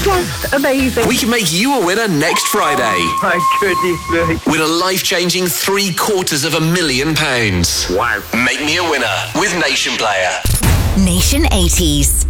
Just amazing. We can make you a winner next Friday. My goodness me. Win a life-changing £750,000. Wow. Make me a winner with Nation Player. Nation 80s.